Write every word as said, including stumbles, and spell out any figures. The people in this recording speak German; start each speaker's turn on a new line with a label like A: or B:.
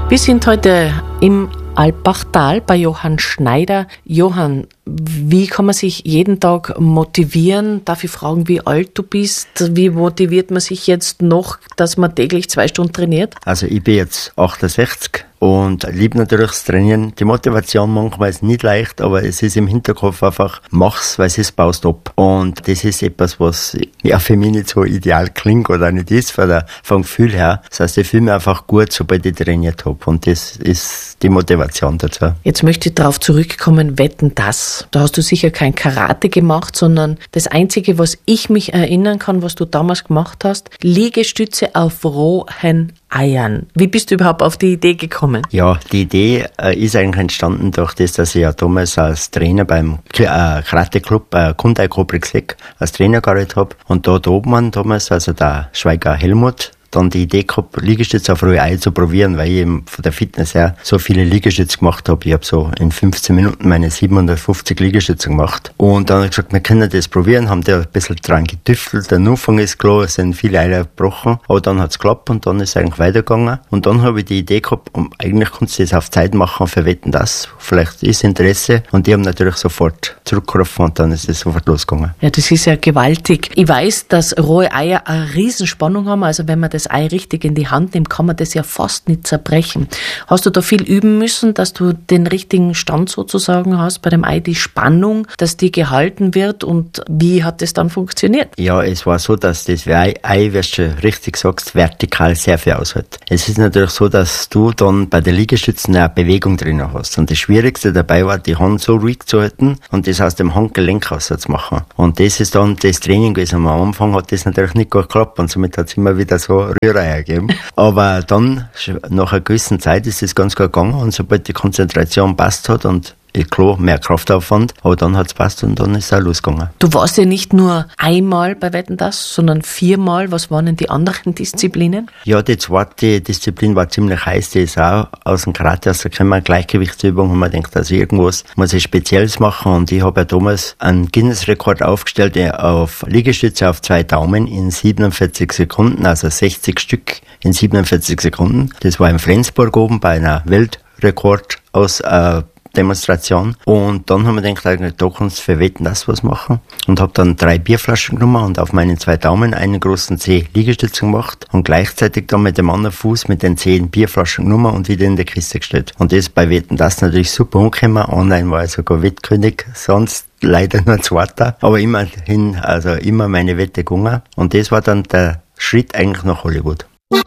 A: Wir sind heute im Alpbachtal bei Johann Schneider. Johann, wie kann man sich jeden Tag motivieren? Darf ich fragen, wie alt du bist? Wie motiviert man sich jetzt noch, dass man täglich zwei Stunden trainiert?
B: Also ich bin jetzt achtundsechzig und liebe natürlich das Trainieren. Die Motivation manchmal ist nicht leicht, aber es ist im Hinterkopf einfach, mach's, weil es baust ab. Und das ist etwas, was ja für mich nicht so ideal klingt oder nicht ist, von der, vom Gefühl her. Das heißt, ich fühle mich einfach gut, sobald ich trainiert habe. Und das ist die Motivation dazu.
A: Jetzt möchte ich darauf zurückkommen, Wetten, das. Da hast du sicher kein Karate gemacht, sondern das Einzige, was ich mich erinnern kann, was du damals gemacht hast, Liegestütze auf rohen Eiern. Wie bist du überhaupt auf die Idee gekommen?
B: Ja, die Idee äh, ist eigentlich entstanden durch das, dass ich ja damals als Trainer beim äh, Karate-Club äh, Kundai Cobra Xek als Trainer gearbeitet habe. Und da hat oben damals, also der Schweiger Helmut, dann die Idee gehabt, Liegestütze auf rohe Eier zu probieren, weil ich eben von der Fitness her so viele Liegestütze gemacht habe. Ich habe so in fünfzehn Minuten meine siebenhundertfünfzig Liegestütze gemacht. Und dann habe ich gesagt, wir können das probieren, haben da ein bisschen dran getüftelt. Der Anfang ist klar, es sind viele Eier gebrochen, aber dann hat es geklappt und dann ist es eigentlich weitergegangen. Und dann habe ich die Idee gehabt, um, eigentlich kannst du das auf Zeit machen für Wetten, das. Vielleicht ist Interesse. Und die haben natürlich sofort zurückgerufen und dann ist es sofort losgegangen.
A: Ja, das ist ja gewaltig. Ich weiß, dass rohe Eier eine Riesenspannung haben, also wenn man das Ei richtig in die Hand nimmt, kann man das ja fast nicht zerbrechen. Hast du da viel üben müssen, dass du den richtigen Stand sozusagen hast bei dem Ei, die Spannung, dass die gehalten wird, und wie hat das dann funktioniert?
B: Ja, es war so, dass das Ei, Ei, wie du richtig sagst, vertikal sehr viel aushält. Es ist natürlich so, dass du dann bei den Liegestützen eine Bewegung drin hast. Und das Schwierigste dabei war, die Hand so ruhig zu halten und das aus dem Handgelenk raus zu machen. Und das ist dann das Training gewesen. Am Anfang hat das natürlich nicht gut geklappt und somit hat es immer wieder so Rührei gegeben. Aber dann, nach einer gewissen Zeit, ist es ganz gut gegangen, und sobald die Konzentration passt hat und klar, mehr Kraftaufwand, aber dann hat es passt und dann ist es auch losgegangen.
A: Du warst ja nicht nur einmal bei Wetten, das, sondern viermal. Was waren denn die anderen Disziplinen?
B: Ja, die zweite Disziplin war ziemlich heiß, die ist auch aus dem Karate, aus der Kammer, Gleichgewichtsübung, und man denkt, also irgendwas muss ich Spezielles machen, und ich habe ja damals einen Guinness-Rekord aufgestellt auf Liegestütze auf zwei Daumen in siebenundvierzig Sekunden, also sechzig Stück in siebenundvierzig Sekunden. Das war in Flensburg oben bei einer Weltrekord aus äh, Demonstration. Und dann haben wir gedacht, eigentlich, da kannst du für Wetten, das was machen. Und habe dann drei Bierflaschen genommen und auf meinen zwei Daumen einen großen Zeh Liegestütze gemacht und gleichzeitig dann mit dem anderen Fuß mit den zehn Bierflaschen genommen und wieder in die Kiste gestellt. Und das bei Wetten, das natürlich super angekommen. Online war ich sogar Wettkönig, sonst leider nur Zweiter. Aber immerhin, also immer meine Wette gegangen. Und das war dann der Schritt eigentlich nach Hollywood.